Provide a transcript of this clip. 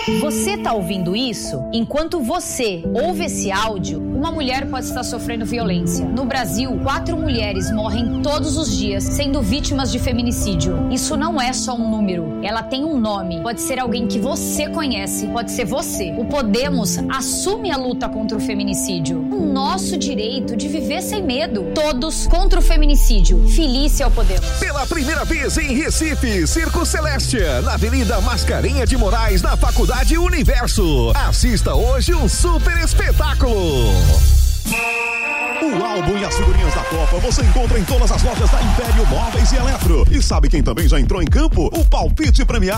Você tá ouvindo isso? Enquanto você ouve esse áudio, uma mulher pode estar sofrendo violência. No Brasil, 4 mulheres morrem todos os dias sendo vítimas de feminicídio. Isso não é só um número, ela tem um nome. Pode ser alguém que você conhece, pode ser você. O Podemos assume a luta contra o feminicídio. O nosso direito de viver sem medo. Todos contra o feminicídio. Filie-se ao Podemos. Pela primeira vez em Recife, Circo Celestia, na Avenida Mascarenha de Moraes, na Faculdade Universo. Assista hoje um super espetáculo. O álbum e as figurinhas da Copa você encontra em todas as lojas da Império Móveis e Eletro. E sabe quem também já entrou em campo? O Palpite Premiado.